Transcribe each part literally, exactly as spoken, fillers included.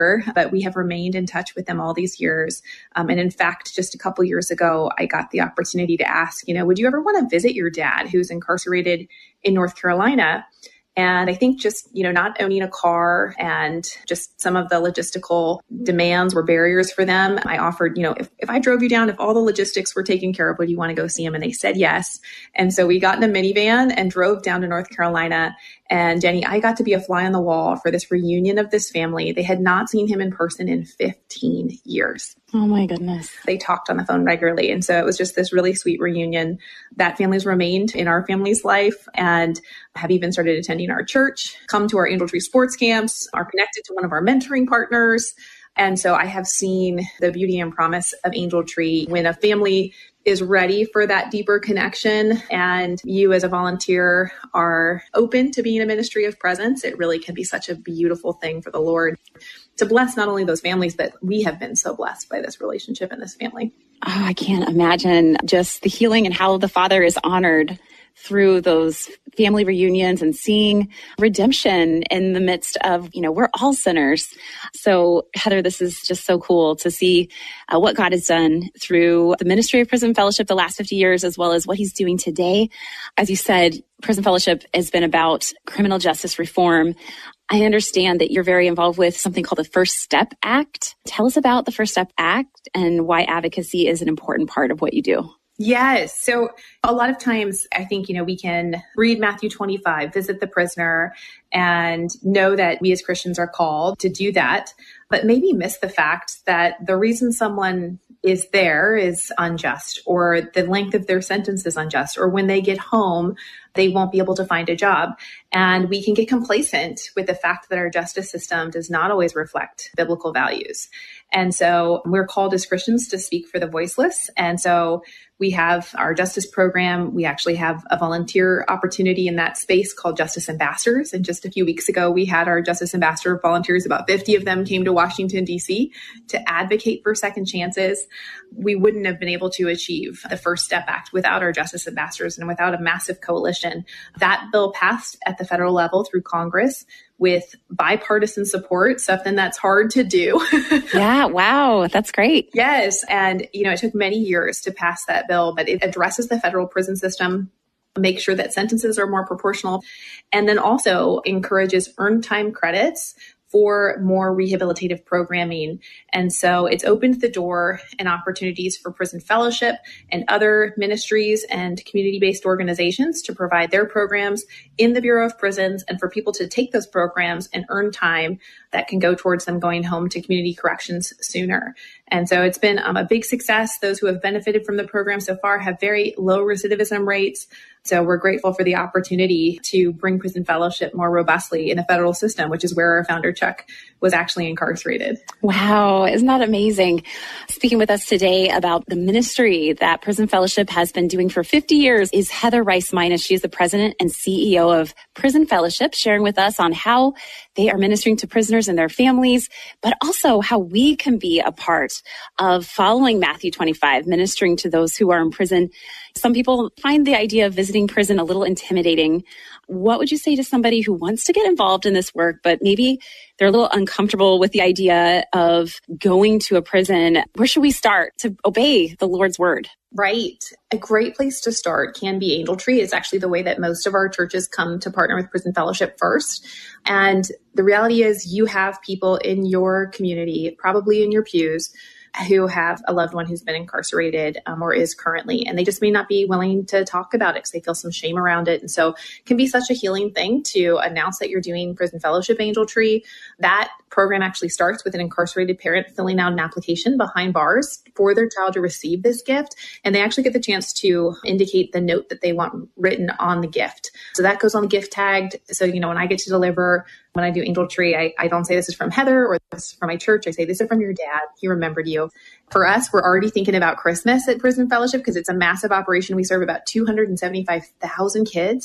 but we have remained in touch with them all these years. Um, and in fact, just a couple years ago, I got the opportunity to ask, you know, would you ever want to visit your dad who's incarcerated in North Carolina? And I think just, you know, not owning a car and just some of the logistical demands were barriers for them. I offered, you know, if, if I drove you down, if all the logistics were taken care of, would you want to go see him? And they said yes. And so we got in a minivan and drove down to North Carolina. And Jenny, I got to be a fly on the wall for this reunion of this family. They had not seen him in person in fifteen years. Oh my goodness. They talked on the phone regularly. And so it was just this really sweet reunion. That family's remained in our family's life and have even started attending our church, come to our Angel Tree sports camps, are connected to one of our mentoring partners. And so I have seen the beauty and promise of Angel Tree when a family is ready for that deeper connection and you as a volunteer are open to being a ministry of presence. It really can be such a beautiful thing for the Lord to bless not only those families, but we have been so blessed by this relationship and this family. Oh, I can't imagine just the healing and how the Father is honored through those family reunions and seeing redemption in the midst of, you know, we're all sinners. So Heather, this is just so cool to see uh, what God has done through the Ministry of Prison Fellowship the last fifty years, as well as what he's doing today. As you said, Prison Fellowship has been about criminal justice reform. I understand that you're very involved with something called the First Step Act. Tell us about the First Step Act and why advocacy is an important part of what you do. Yes. So a lot of times I think, you know, we can read Matthew twenty-five, visit the prisoner, and know that we as Christians are called to do that, but maybe miss the fact that the reason someone is there is unjust, or the length of their sentence is unjust, or when they get home, they won't be able to find a job. And we can get complacent with the fact that our justice system does not always reflect biblical values. And so we're called as Christians to speak for the voiceless. And so we have our justice program. We actually have a volunteer opportunity in that space called Justice Ambassadors. And just a few weeks ago, we had our Justice Ambassador volunteers. About fifty of them came to Washington, D C to advocate for second chances. We wouldn't have been able to achieve the First Step Act without our Justice Ambassadors and without a massive coalition. That bill passed at the federal level through Congress with bipartisan support, something that's hard to do. Yeah, wow, that's great. Yes, and you know, it took many years to pass that bill, but it addresses the federal prison system, make sure that sentences are more proportional, and then also encourages earned time credits for more rehabilitative programming. And so it's opened the door and opportunities for Prison Fellowship and other ministries and community-based organizations to provide their programs in the Bureau of Prisons, and for people to take those programs and earn time that can go towards them going home to community corrections sooner. And so it's been um, a big success. Those who have benefited from the program so far have very low recidivism rates. So we're grateful for the opportunity to bring Prison Fellowship more robustly in the federal system, which is where our founder, Chuck, was actually incarcerated. Wow, isn't that amazing? Speaking with us today about the ministry that Prison Fellowship has been doing for fifty years is Heather Rice-Minas. She is the president and C E O of Prison Fellowship, sharing with us on how they are ministering to prisoners and their families, but also how we can be a part of following Matthew twenty-five, ministering to those who are in prison. Some people find the idea of visiting prison a little intimidating. What would you say to somebody who wants to get involved in this work, but maybe they're a little uncomfortable with the idea of going to a prison? Where should we start to obey the Lord's word? Right. A great place to start can be Angel Tree. It's actually the way that most of our churches come to partner with Prison Fellowship first. And the reality is you have people in your community, probably in your pews, who have a loved one who's been incarcerated um, or is currently, and they just may not be willing to talk about it because they feel some shame around it. And so it can be such a healing thing to announce that you're doing Prison Fellowship Angel Tree. That program actually starts with an incarcerated parent filling out an application behind bars for their child to receive this gift. And they actually get the chance to indicate the note that they want written on the gift. So that goes on the gift tagged. So, you know, when I get to deliver, when I do Angel Tree, I, I don't say this is from Heather or this is from my church. I say this is from your dad. He remembered you. For us, we're already thinking about Christmas at Prison Fellowship because it's a massive operation. We serve about two hundred seventy-five thousand kids.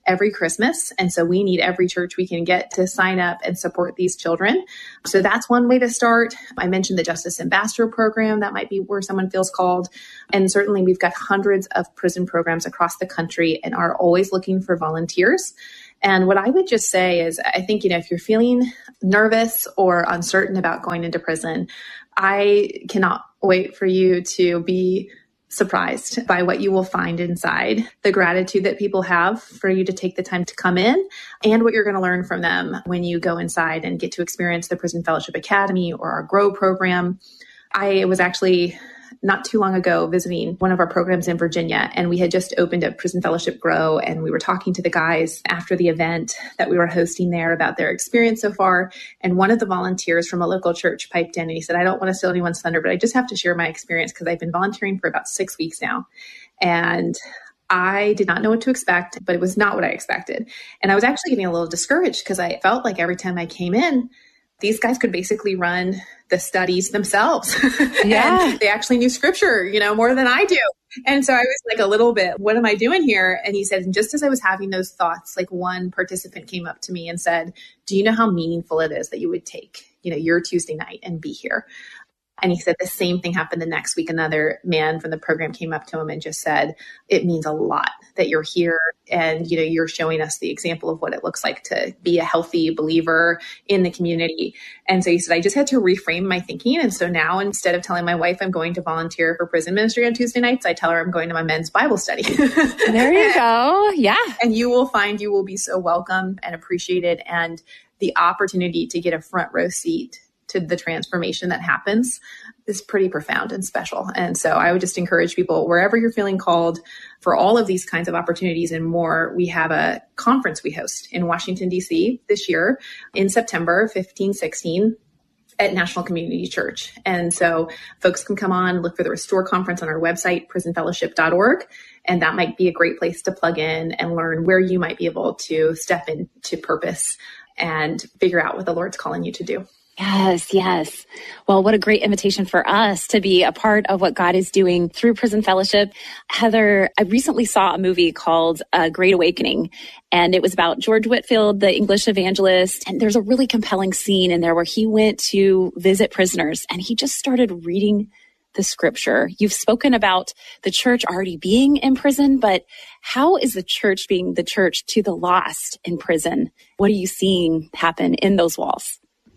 every Christmas. And so we need every church we can get to sign up and support these children. So that's one way to start. I mentioned the Justice Ambassador program. That might be where someone feels called. And certainly we've got hundreds of prison programs across the country and are always looking for volunteers. And what I would just say is, I think, you know, if you're feeling nervous or uncertain about going into prison, I cannot wait for you to be surprised by what you will find inside, the gratitude that people have for you to take the time to come in, and what you're going to learn from them when you go inside and get to experience the Prison Fellowship Academy or our GROW program. I was actually not too long ago visiting one of our programs in Virginia, and we had just opened a Prison Fellowship GROW, and we were talking to the guys after the event that we were hosting there about their experience so far. And one of the volunteers from a local church piped in and he said, I don't want to steal anyone's thunder, but I just have to share my experience because I've been volunteering for about six weeks now. And I did not know what to expect, but it was not what I expected. And I was actually getting a little discouraged because I felt like every time I came in, these guys could basically run the studies themselves. Yeah. And they actually knew scripture, you know, more than I do. And so I was like a little bit, what am I doing here? And he said, and just as I was having those thoughts, like one participant came up to me and said, do you know how meaningful it is that you would take, you know, your Tuesday night and be here? And he said the same thing happened the next week. Another man from the program came up to him and just said, it means a lot that you're here and, you know, you're showing us the example of what it looks like to be a healthy believer in the community. And so he said, I just had to reframe my thinking. And so now instead of telling my wife I'm going to volunteer for prison ministry on Tuesday nights, I tell her I'm going to my men's Bible study. There you go. Yeah. And you will find you will be so welcome and appreciated. And the opportunity to get a front row seat to the transformation that happens is pretty profound and special. And so I would just encourage people, wherever you're feeling called, for all of these kinds of opportunities and more, we have a conference we host in Washington, D C this year in September fifteen, sixteen at National Community Church. And so folks can come on, look for the Restore Conference on our website, prison fellowship dot org. And that might be a great place to plug in and learn where you might be able to step into purpose and figure out what the Lord's calling you to do. Yes, yes. Well, what a great invitation for us to be a part of what God is doing through Prison Fellowship. Heather, I recently saw a movie called uh, Great Awakening, and it was about George Whitefield, the English evangelist. And there's a really compelling scene in there where he went to visit prisoners and he just started reading the scripture. You've spoken about the church already being in prison, but how is the church being the church to the lost in prison? What are you seeing happen in those walls?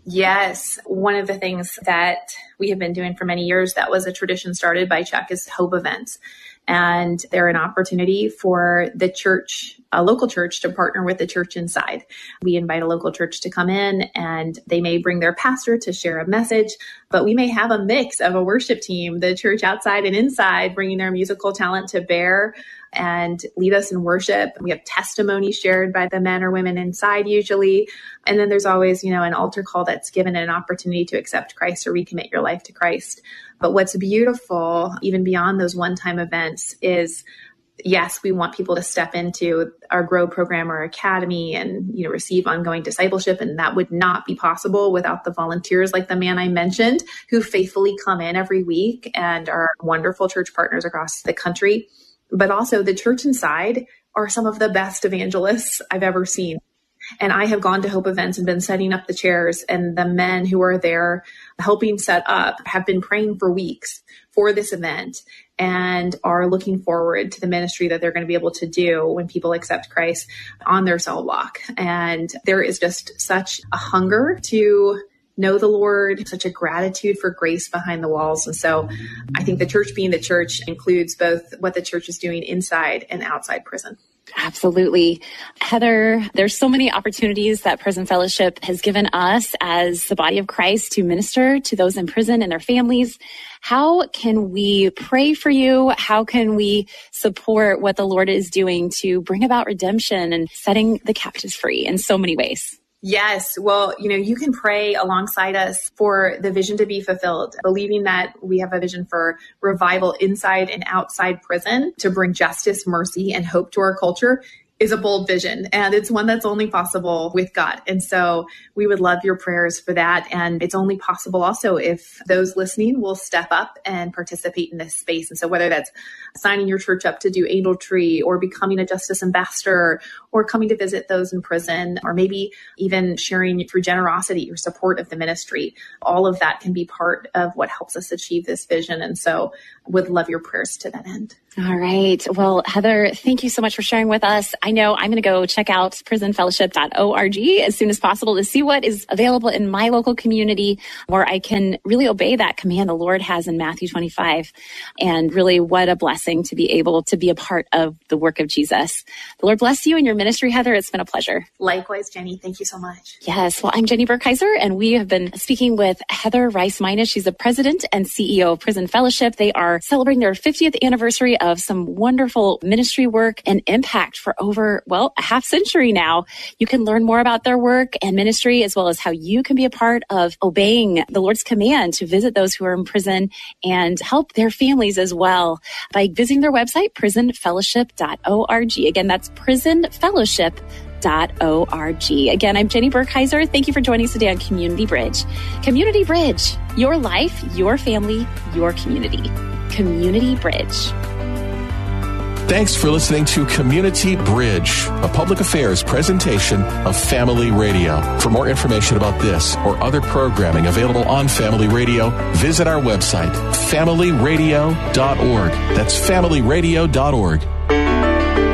Yes. One of the things that we have been doing for many years, that was a tradition started by Chuck, is Hope Events. And they're an opportunity for the church, a local church, to partner with the church inside. We invite a local church to come in and they may bring their pastor to share a message, but we may have a mix of a worship team, the church outside and inside, bringing their musical talent to bear and lead us in worship. We have testimonies shared by the men or women inside usually. And then there's always, you know, an altar call that's given an opportunity to accept Christ or recommit your life to Christ. But what's beautiful, even beyond those one-time events, is yes, we want people to step into our GROW program or academy and, you know, receive ongoing discipleship. And that would not be possible without the volunteers like the man I mentioned, who faithfully come in every week and are wonderful church partners across the country. But also the church inside are some of the best evangelists I've ever seen. And I have gone to Hope Events and been setting up the chairs, and the men who are there helping set up have been praying for weeks for this event and are looking forward to the ministry that they're going to be able to do when people accept Christ on their cell block. And there is just such a hunger to know the Lord, such a gratitude for grace behind the walls. And so I think the church being the church includes both what the church is doing inside and outside prison. Absolutely. Heather, there's so many opportunities that Prison Fellowship has given us as the body of Christ to minister to those in prison and their families. How can we pray for you? How can we support what the Lord is doing to bring about redemption and setting the captives free in so many ways? Yes. Well, you know, you can pray alongside us for the vision to be fulfilled, believing that we have a vision for revival inside and outside prison to bring justice, mercy, and hope to our culture. is a bold vision, and it's one that's only possible with God. And so we would love your prayers for that. And it's only possible also if those listening will step up and participate in this space. And so whether that's signing your church up to do Angel Tree, or becoming a justice ambassador, or coming to visit those in prison, or maybe even sharing through generosity your support of the ministry, all of that can be part of what helps us achieve this vision. And so would love your prayers to that end. All right. Well, Heather, thank you so much for sharing with us. I know I'm going to go check out prison fellowship dot org as soon as possible to see what is available in my local community where I can really obey that command the Lord has in Matthew twenty-five. And really, what a blessing to be able to be a part of the work of Jesus. The Lord bless you and your ministry, Heather. It's been a pleasure. Likewise, Jenny. Thank you so much. Yes. Well, I'm Jenny Burkheiser, and we have been speaking with Heather Rice-Minus. She's the president and C E O of Prison Fellowship. They are celebrating their fiftieth anniversary of some wonderful ministry work and impact for over, well, a half century now. You can learn more about their work and ministry, as well as how you can be a part of obeying the Lord's command to visit those who are in prison and help their families as well by visiting their website, prison fellowship dot org. Again, that's prison fellowship dot org. Again, I'm Jenny Burkheiser. Thank you for joining us today on Community Bridge. Community Bridge, your life, your family, your community. Community Bridge. Thanks for listening to Community Bridge, a public affairs presentation of Family Radio. For more information about this or other programming available on Family Radio, visit our website, family radio dot org. That's family radio dot org.